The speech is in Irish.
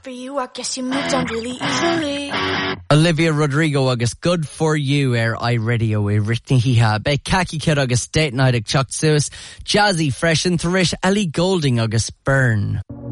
for you, I guess you moved on really easily. Olivia Rodrigo agus Good For You iRadio I Ritney Hiha. Be Khaki Kid agus Date Night ag Chuck Suez. Jazzy Fresh and Thrish Ellie Goulding agus Burn.